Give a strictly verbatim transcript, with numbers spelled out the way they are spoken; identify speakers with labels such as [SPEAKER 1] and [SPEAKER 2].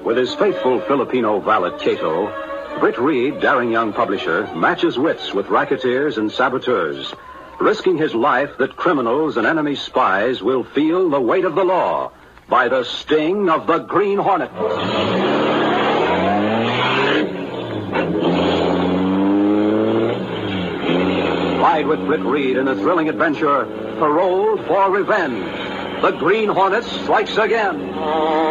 [SPEAKER 1] With his faithful Filipino valet, Cato, Britt Reed, daring young publisher, matches wits with racketeers and saboteurs, risking his life that criminals and enemy spies will feel the weight of the law by the sting of the Green Hornet. Ride with Britt Reed in a thrilling adventure, Paroled for Revenge. The Green Hornet strikes again.